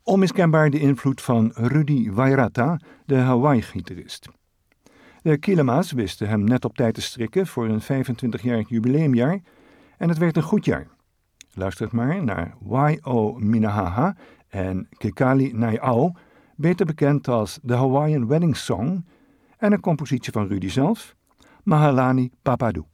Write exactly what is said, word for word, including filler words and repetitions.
Onmiskenbaar de invloed van Rudy Wairata, de Hawaii-gitarist. De Kilema's wisten hem net op tijd te strikken voor een vijfentwintigjarig jubileumjaar en het werd een goed jaar. Luister maar naar Y.O. Minahaha en Kekali Nai'au, beter bekend als The Hawaiian Wedding Song, en een compositie van Rudy zelf, Mahalani Papadu.